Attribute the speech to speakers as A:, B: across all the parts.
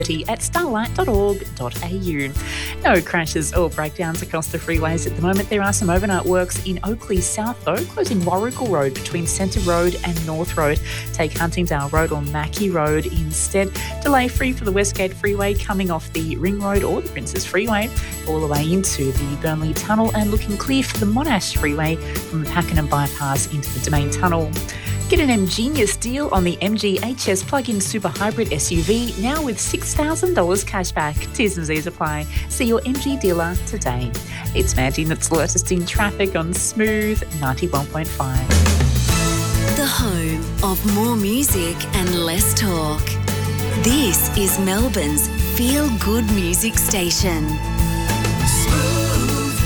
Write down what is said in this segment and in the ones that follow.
A: at starlight.org.au. No crashes or breakdowns across the freeways at the moment. There are some overnight works in Oakley South, though, closing Warrigal Road between Centre Road and North Road. Take Huntingdale Road or Mackie Road instead. Delay free for the Westgate Freeway coming off the Ring Road or the Princes Freeway all the way into the Burnley Tunnel, and looking clear for the Monash Freeway from the Pakenham Bypass into the Domain Tunnel. Get an MGenius deal on the MG HS plug-in super hybrid SUV now with $6,000 cashback. T's and Z's apply. See your MG dealer today. It's Mandy that's latest in traffic on Smooth 91.5.
B: The home of more music and less talk. This is Melbourne's feel-good music station.
C: Smooth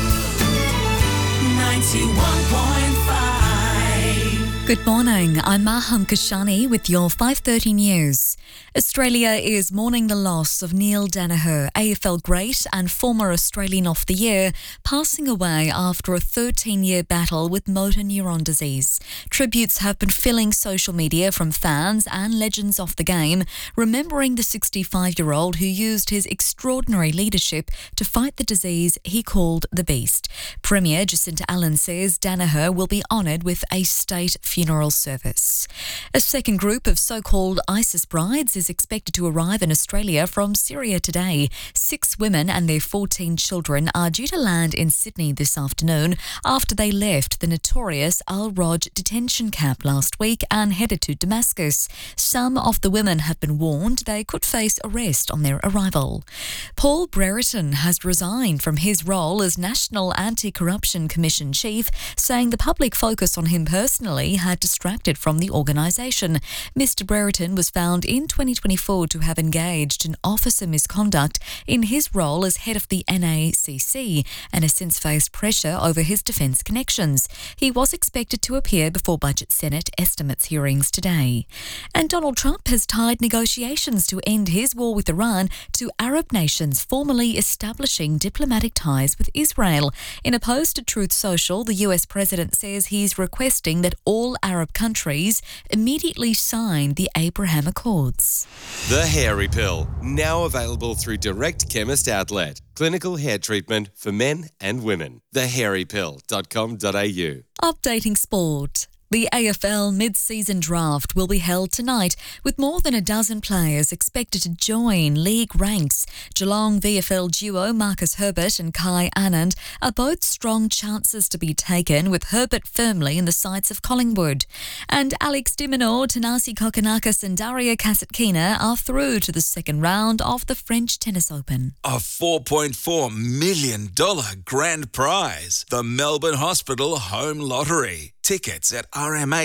C: 91.5.
D: Good morning, I'm Maham Kashani with your 5:30 news. Australia is mourning the loss of Neil Daniher, AFL great and former Australian of the Year, passing away after a 13-year battle with motor neuron disease. Tributes have been filling social media from fans and legends of the game, remembering the 65-year-old who used his extraordinary leadership to fight the disease he called the Beast. Premier Jacinta Allen says Daniher will be honoured with a state funeral service. A second group of so-called ISIS brides is expected to arrive in Australia from Syria today. 6 women and their 14 children are due to land in Sydney this afternoon after they left the notorious Al-Roj detention camp last week and headed to Damascus. Some of the women have been warned they could face arrest on their arrival. Paul Brereton has resigned from his role as National Anti-Corruption Commission Chief, saying the public focus on him personally had distracted from the organisation. Mr Brereton was found in 2024 to have engaged in officer misconduct in his role as head of the NACC and has since faced pressure over his defence connections. He was expected to appear before Budget Senate estimates hearings today. And Donald Trump has tied negotiations to end his war with Iran to Arab nations formally establishing diplomatic ties with Israel. In a post to Truth Social, the US president says he's requesting that all Arab countries immediately sign the Abraham Accords.
E: The Hairy Pill, now available through Direct Chemist Outlet. Clinical hair treatment for men and women. thehairypill.com.au.
D: Updating sport. The AFL mid-season draft will be held tonight with more than a dozen players expected to join league ranks. Geelong VFL duo Marcus Herbert and Kai Anand are both strong chances to be taken, with Herbert firmly in the sights of Collingwood. And Alex de Minaur, Thanasi Kokkinakis and Daria Kasatkina are through to the second round of the French Tennis Open.
F: A $4.4 million grand prize. The Melbourne Hospital Home Lottery. Tickets at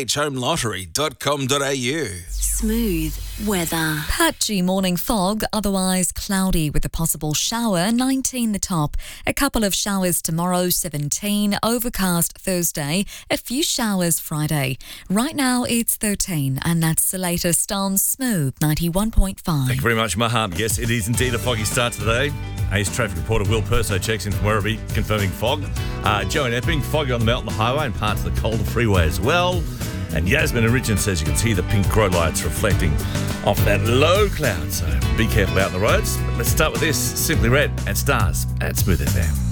F: rmhhomelottery.com.au.
B: Smooth weather.
D: Patchy morning fog, otherwise cloudy with a possible shower, 19 the top. A couple of showers tomorrow, 17. Overcast Thursday, a few showers Friday. Right now it's 13, and that's the latest on Smooth 91.5.
G: Thank you very much, Maham. Yes, it is indeed a foggy start today. Ace traffic reporter Will Perso checks in from Werribee, confirming fog. Joan Epping, foggy on the Melton Highway and parts of the Calder Freeway as well. And Yasmin and Richard says you can see the pink grow lights reflecting off that low cloud, so be careful out on the roads. But let's start with this, Simply Red and Stars at Smooth FM.